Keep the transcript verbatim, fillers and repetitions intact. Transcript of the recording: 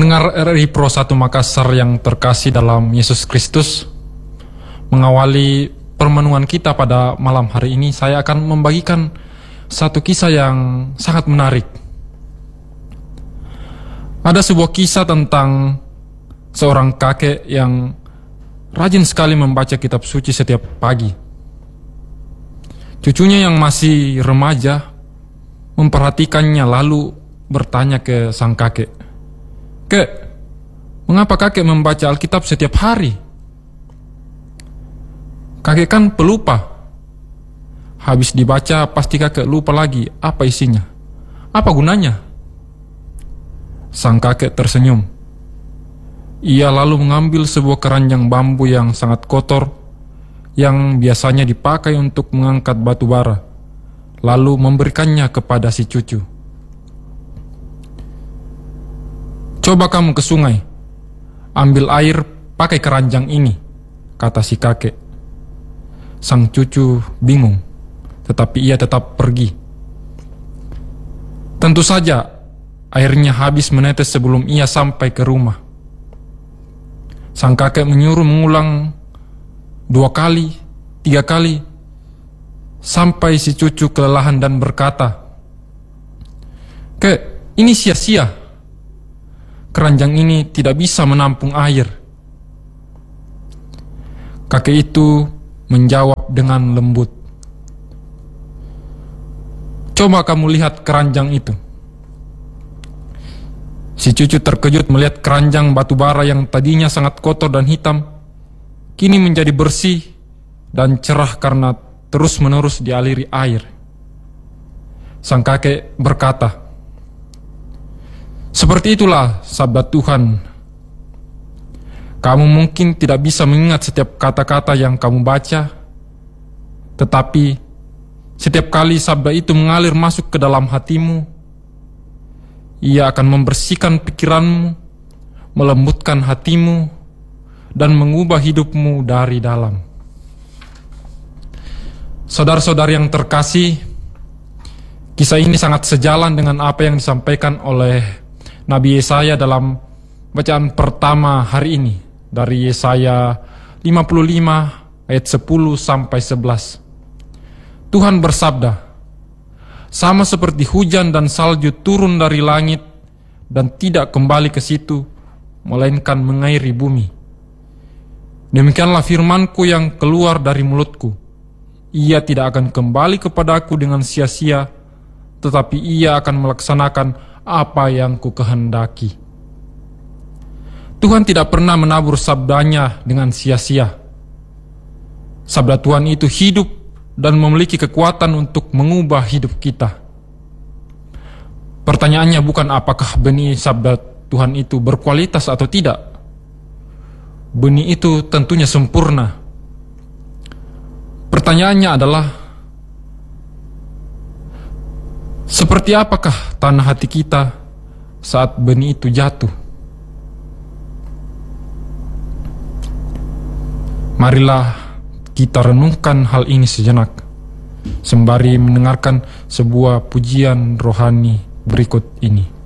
Pendengar R R I Pro satu Makassar yang terkasih dalam Yesus Kristus, mengawali permenungan kita pada malam hari ini, saya akan membagikan satu kisah yang sangat menarik. Ada sebuah kisah tentang seorang kakek yang rajin sekali membaca kitab suci setiap pagi. Cucunya yang masih remaja memperhatikannya lalu bertanya ke sang kakek, "Kek, mengapa kakek membaca Alkitab setiap hari?" Kakek kan pelupa. Habis dibaca pasti kakek lupa lagi apa isinya. Apa gunanya? Sang kakek tersenyum. Ia lalu mengambil sebuah keranjang bambu yang sangat kotor yang biasanya dipakai untuk mengangkat batu bara, lalu memberikannya kepada si cucu. "Coba kamu ke sungai, ambil air pakai keranjang ini," kata si kakek. Sang cucu bingung, tetapi ia tetap pergi. Tentu saja airnya habis menetes sebelum ia sampai ke rumah. Sang kakek menyuruh mengulang dua kali, tiga kali, sampai si cucu kelelahan dan berkata, "Kek, ini sia-sia. Keranjang ini tidak bisa menampung air." Kakek itu menjawab dengan lembut, "Coba kamu lihat keranjang itu." Si cucu terkejut melihat keranjang batu bara yang tadinya sangat kotor dan hitam, kini menjadi bersih dan cerah karena terus-menerus dialiri air. Sang kakek berkata, "Seperti itulah sabda Tuhan. Kamu mungkin tidak bisa mengingat setiap kata-kata yang kamu baca, tetapi setiap kali sabda itu mengalir masuk ke dalam hatimu, ia akan membersihkan pikiranmu, melembutkan hatimu, dan mengubah hidupmu dari dalam." Saudara-saudara yang terkasih, kisah ini sangat sejalan dengan apa yang disampaikan oleh Nabi Yesaya dalam bacaan pertama hari ini dari Yesaya lima puluh lima ayat sepuluh sampai sebelas. Tuhan bersabda, "Sama seperti hujan dan salju turun dari langit dan tidak kembali ke situ, melainkan mengairi bumi, demikianlah firmanku yang keluar dari mulutku. Ia tidak akan kembali kepadaku dengan sia-sia, tetapi ia akan melaksanakan apa yang kukehendaki." Tuhan tidak pernah menabur sabdanya dengan sia-sia. Sabda Tuhan itu hidup dan memiliki kekuatan untuk mengubah hidup kita. Pertanyaannya bukan apakah benih sabda Tuhan itu berkualitas atau tidak. Benih itu tentunya sempurna. Pertanyaannya adalah, seperti apakah tanah hati kita saat benih itu jatuh? Marilah kita renungkan hal ini sejenak, sembari mendengarkan sebuah pujian rohani berikut ini.